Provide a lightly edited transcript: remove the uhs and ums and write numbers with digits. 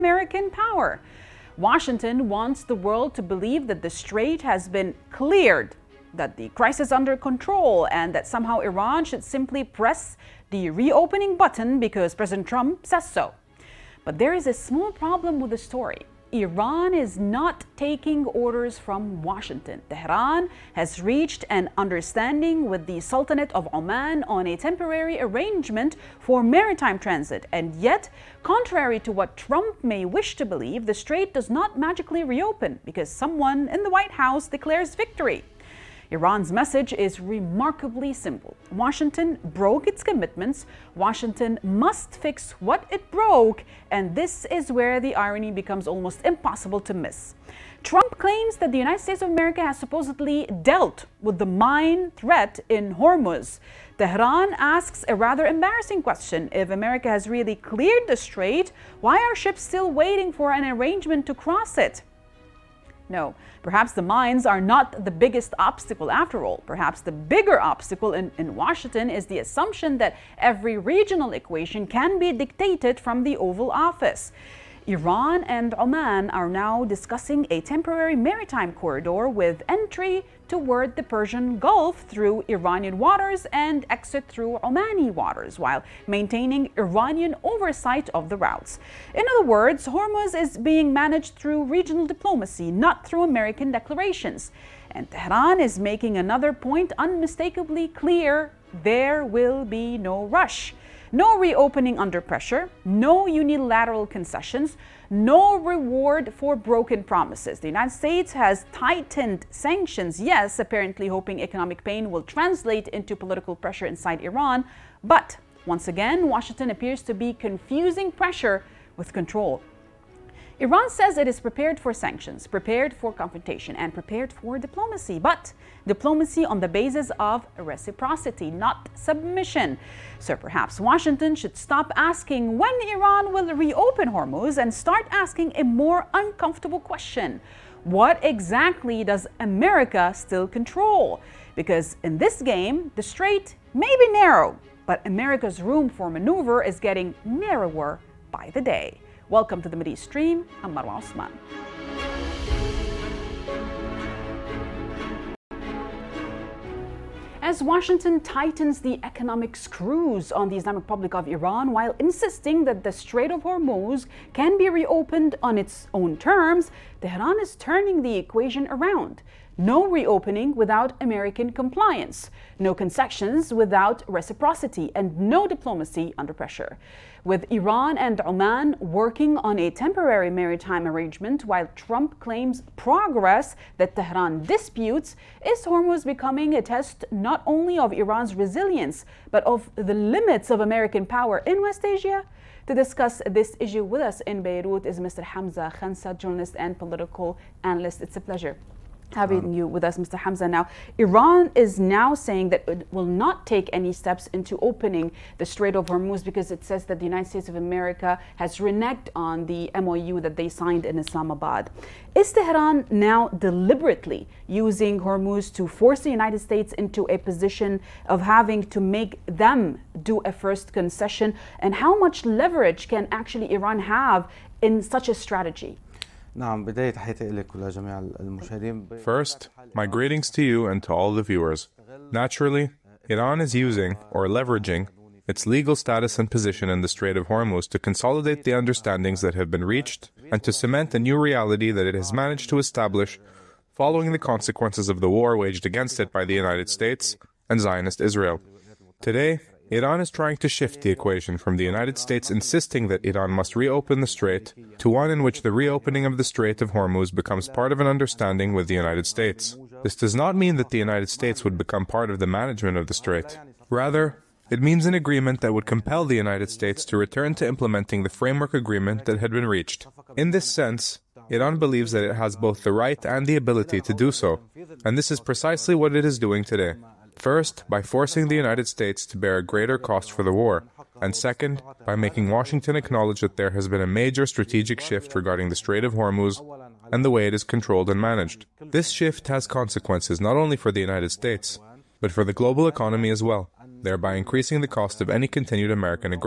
American power. Washington wants the world to believe that the strait has been cleared, that the crisis is under control, and that somehow Iran should simply press the reopening button because President Trump says so. But there is a small problem with the story. Iran is not taking orders from Washington. Tehran has reached an understanding with the Sultanate of Oman on a temporary arrangement for maritime transit. And yet, contrary to what Trump may wish to believe, the strait does not magically reopen because someone in the White House declares victory. Iran's message is remarkably simple. Washington broke its commitments. Washington must fix what it broke, and this is where the irony becomes almost impossible to miss. Trump claims that the United States of America has supposedly dealt with the mine threat in Hormuz. Tehran asks a rather embarrassing question. If America has really cleared the strait, why are ships still waiting for an arrangement to cross it? No, perhaps the mines are not the biggest obstacle after all. Perhaps the bigger obstacle in Washington is the assumption that every regional equation can be dictated from the Oval Office. Iran and Oman are now discussing a temporary maritime corridor with entry toward the Persian Gulf through Iranian waters and exit through Omani waters, while maintaining Iranian oversight of the routes. In other words, Hormuz is being managed through regional diplomacy, not through American declarations. And Tehran is making another point unmistakably clear: there will be no rush. No reopening under pressure, no unilateral concessions, no reward for broken promises. The United States has tightened sanctions, yes, apparently hoping economic pain will translate into political pressure inside Iran. But once again, Washington appears to be confusing pressure with control. Iran says it is prepared for sanctions, prepared for confrontation, and prepared for diplomacy. But diplomacy on the basis of reciprocity, not submission. So perhaps Washington should stop asking when Iran will reopen Hormuz and start asking a more uncomfortable question. What exactly does America still control? Because in this game, the strait may be narrow, but America's room for maneuver is getting narrower by the day. Welcome to the Mideast Stream. I'm Marwa Osman. As Washington tightens the economic screws on the Islamic Republic of Iran while insisting that the Strait of Hormuz can be reopened on its own terms, Tehran is turning the equation around. No reopening without American compliance, no concessions without reciprocity, and no diplomacy under pressure. With Iran and Oman working on a temporary maritime arrangement while Trump claims progress that Tehran disputes, is Hormuz becoming a test not only of Iran's resilience, but of the limits of American power in West Asia? To discuss this issue with us in Beirut is Mr. Hamza Khansat, journalist and political analyst. It's a pleasure having you with us, Mr. Hamza. Now, Iran is now saying that it will not take any steps into opening the Strait of Hormuz because it says that the United States of America has reneged on the MOU that they signed in Islamabad. Is Tehran now deliberately using Hormuz to force the United States into a position of having to make them do a first concession? And how much leverage can actually Iran have in such a strategy? First, my greetings to you and to all the viewers. Naturally, Iran is using, or leveraging, its legal status and position in the Strait of Hormuz to consolidate the understandings that have been reached and to cement the new reality that it has managed to establish following the consequences of the war waged against it by the United States and Zionist Israel. Today, Iran is trying to shift the equation from the United States insisting that Iran must reopen the strait to one in which the reopening of the Strait of Hormuz becomes part of an understanding with the United States. This does not mean that the United States would become part of the management of the strait. Rather, it means an agreement that would compel the United States to return to implementing the framework agreement that had been reached. In this sense, Iran believes that it has both the right and the ability to do so, and this is precisely what it is doing today. First, by forcing the United States to bear a greater cost for the war, and second, by making Washington acknowledge that there has been a major strategic shift regarding the Strait of Hormuz and the way it is controlled and managed. This shift has consequences not only for the United States, but for the global economy as well, thereby increasing the cost of any continued American aggression.